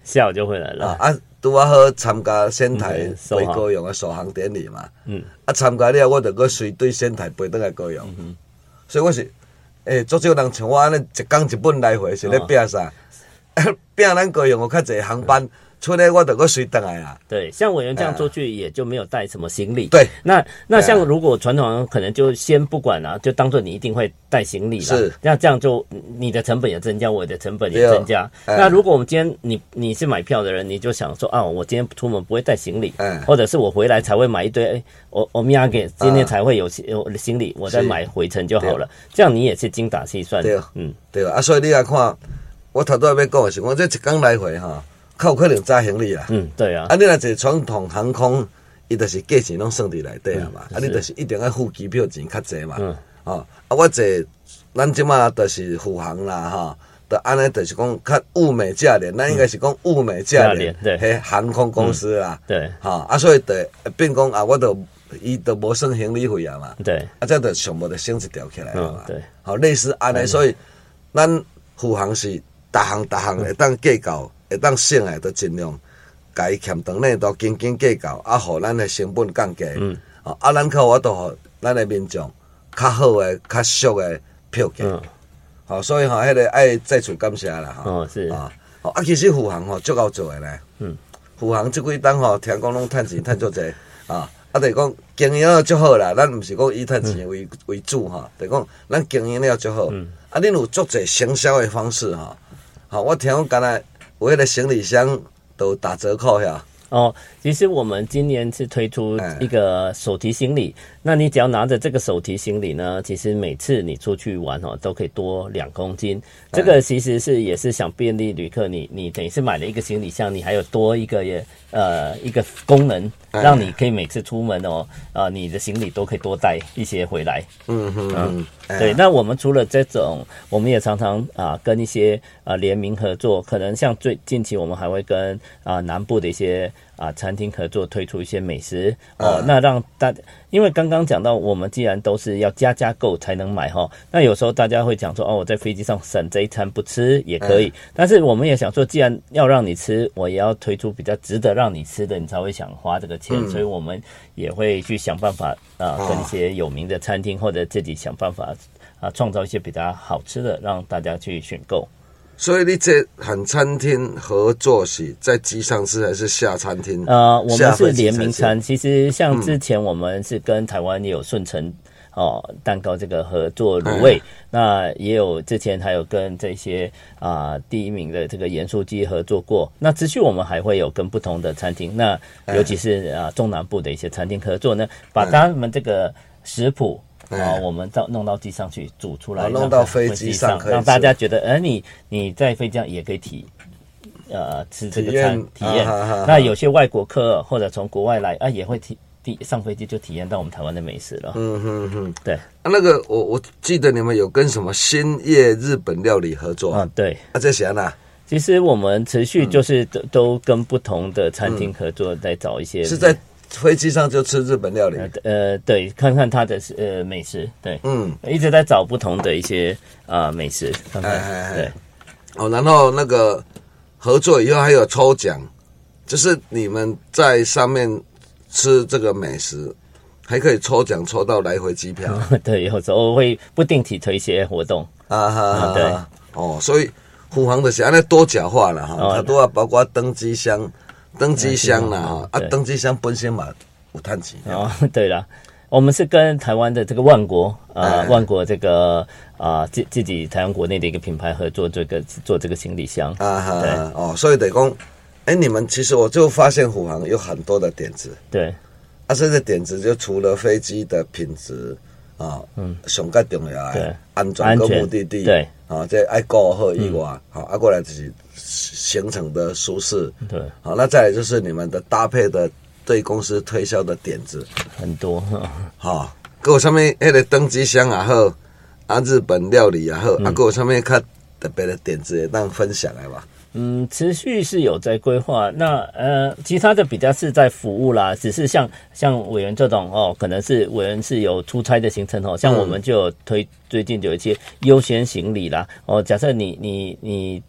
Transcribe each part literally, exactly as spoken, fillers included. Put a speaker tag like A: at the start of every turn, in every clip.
A: 下午就回来了
B: 啊。啊，拄啊好参加仙台飞高雄的首航典礼嘛。嗯。啊，参加了，我就搁随对仙台飞倒来高雄。嗯。所以我是，诶、欸，足少人像我安尼一工一本来回是咧拼啥？拼、哦、咱高雄有较侪航班。嗯出来我得个随等来啊。
A: 对，像委员这样出去也就没有带什么行李。
B: 对，
A: 那那像如果传统航可能就先不管啦、啊，就当做你一定会带行李啦。
B: 是，
A: 那这样就你的成本也增加，我的成本也增加。那如果我们今天你你是买票的人，你就想说啊，我今天出门不会带行李，或者是我回来才会买一堆，哎，我我米亚给今天才会有有行李，我再买回程就好了。这样你也是精打细算。
B: 对，嗯，对啊，所以你来看，我头拄要讲的是，我这一工来回哈。较有可能载行李啦，
A: 嗯，对啊。
B: 啊，你若坐传统航空，伊就是价钱拢算伫内底啊嘛，嗯、啊，你就是一定要付机票钱较济嘛，嗯，哦，啊，我坐咱即马就是虎航啦，哈，就安尼就是讲较物美价廉，咱应该是讲物美价廉，
A: 对，
B: 嘿，航空公司啦，
A: 嗯、对，
B: 哈、哦，啊，所以就变讲啊，我都伊都无算行李费啊嘛，
A: 对，
B: 啊，这就全部就升一条起来了嘛，
A: 嗯、对，
B: 好、哦，类似安尼，所以咱虎航是逐项逐项会当计较。会当省诶，都尽量甲伊欠长内都斤斤计较，啊，互咱诶成本降低。嗯，啊，咱靠我都互咱诶民众较好诶、较俗诶票价。嗯，好，所以吼，迄个爱再次感谢啦。
A: 哦，是
B: 啊，啊，其实虎航吼足够做诶咧。嗯，虎航即几档吼，听讲拢趁钱趁足济啊，啊，就是讲经营了足好啦。咱毋是讲以趁钱为为主哈，就是讲咱经营了足好。嗯，啊，恁有足济行销诶方式哈。好，我听讲刚才。我的行李箱都打折扣呀。
A: 哦，其实我们今年是推出一个手提行李，哎、那你只要拿着这个手提行李呢，其实每次你出去玩哦，都可以多两公斤。这个其实是也是想便利旅客，你你等于是买了一个行李箱，你还有多一个也呃一个功能，让你可以每次出门哦，啊、呃，你的行李都可以多带一些回来。嗯哼嗯，哎、对。那我们除了这种，我们也常常啊、呃、跟一些啊、呃、联名合作，可能像最近期我们还会跟啊、呃、南部的一些。啊，餐厅合作推出一些美食哦，嗯、那让大，因为刚刚讲到，我们既然都是要加加购才能买哈，那有时候大家会讲说，哦，我在飞机上省这一餐不吃也可以，嗯、但是我们也想说，既然要让你吃，我也要推出比较值得让你吃的，你才会想花这个钱，嗯、所以我们也会去想办法啊，跟一些有名的餐厅或者自己想办法啊，创造一些比较好吃的，让大家去选购。
B: 所以你这和餐厅合作是在机上吃还是下餐厅？
A: 呃，我们是联名餐。其实像之前我们是跟台湾也有顺成哦蛋糕这个合作卤味，嗯、那也有之前还有跟这些啊、呃、第一名的这个盐酥鸡合作过。那持续我们还会有跟不同的餐厅，那尤其是啊、呃、中南部的一些餐厅合作呢，把他们这个食谱。啊、哦，我们到弄到机上去煮出来，
B: 弄到飞机上，
A: 让大家觉得，哎、呃，你你在飞机上也可以体，呃，吃这个餐体验。啊、哈哈那有些外国客或者从国外来啊，也会体体上飞机就体验到我们台湾的美食了。
B: 嗯哼哼，
A: 对。
B: 啊，那个我我记得你们有跟什么兴业日本料理合作
A: 啊？对。
B: 啊，这些呢？
A: 其实我们持续就是都、嗯、都跟不同的餐厅合作，在找一些、嗯、
B: 是在。飞机上就吃日本料理，
A: 呃，对，看看它的呃美食，对，嗯，一直在找不同的一些啊、呃、美食，看看，哎哎对，
B: 哦，然后那个合作以后还有抽奖，就是你们在上面吃这个美食，还可以抽奖抽到来回机票，
A: 对，有时候会不定期推一些活动
B: 啊哈、啊，对，哦，所以虎航的是安尼多角化了哈，哦、它都要包括登机箱。登机箱啦，哈啊，登机箱本身嘛有赚钱
A: 哦。对了，我们是跟台湾的这个万国啊、呃，万国这个啊自、呃、自己台湾国内的一个品牌合作这个做这个行李箱
B: 啊哈，对哦，所以得讲，哎，你们其实我就发现虎航有很多的点子，
A: 对，
B: 啊，这个点子就除了飞机的品质啊，嗯，上较重要的安全跟目的地，
A: 对，
B: 啊，这爱顾好以外，好、嗯，啊，过来就是。行程的舒适，对，好，那再来就是你们的搭配的对公司推销的点子
A: 很多，
B: 好，还有上面那个登机箱也好，啊，日本料理也好，嗯、啊，还有上面看特别的点子也当分享来吧。
A: 嗯，持续是有在规划，那呃，其他的比较是在服务啦，只是像像委员这种哦，可能是委员是有出差的行程哦，像我们就有推、嗯、最近有一些优先行李啦，哦，假设你你你。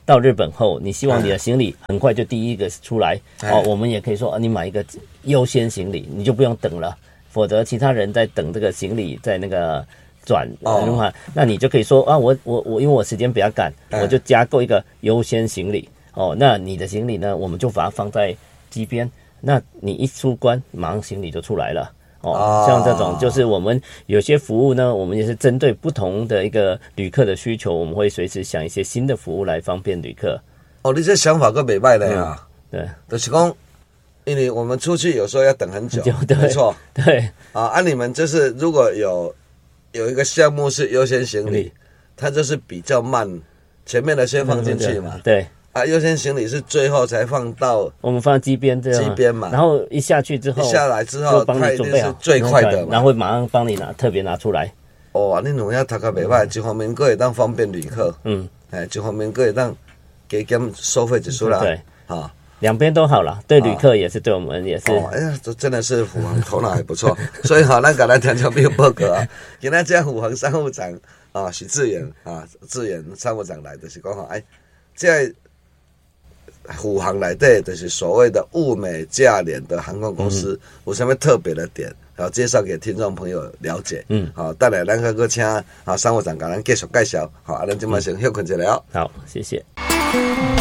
A: 到日本后，你希望你的行李很快就第一个出来，哦，我们也可以说，啊，你买一个优先行李，你就不用等了，否则其他人在等这个行李在那个转的话，那你就可以说啊，我我我，因为我时间比较赶，我就加购一个优先行李，哦，那你的行李呢，我们就把它放在机边，那你一出关，马上行李就出来了。哦，像这种就是我们有些服务呢，我们也是针对不同的一个旅客的需求，我们会随时想一些新的服务来方便旅客。
B: 哦，你这想法可袂歹的啊、
A: 嗯。对，
B: 就是讲，因为我们出去有时候要等很久，
A: 对
B: 没错。
A: 对
B: 啊，按、啊、你们就是如果有有一个项目是优先行李，它就是比较慢，前面的先放进去嘛。
A: 对。
B: 啊，优先行李是最后才放到
A: 我们放在机边这样，
B: 机边嘛，
A: 然后一下去之后，
B: 一下来之后，
A: 帮你准备好
B: 最快的嘛，
A: 然后会马上帮你拿，特别拿出来。
B: 哦，你两下读较袂歹，一方面佫会当方便旅客，嗯，哎，一方面佫会当加减收费一丝啦，
A: 对，
B: 啊，
A: 两边都好啦，对旅客也是，对我们也是。
B: 哦，哎呀，这真的是虎航头脑还不错，所以好，咱甲咱听众朋友报告啊，今仔这虎航商务长啊，许志远啊，志远商务长来就是讲吼，哎，这。虎航内底就是所谓的物美价廉的航空公司，嗯、有什么特别的点，然后介绍给听众朋友了解。嗯，好，等下咱个请啊商务长甲咱继续介绍。好，啊，咱今晚先休困一下了。
A: 好，谢谢。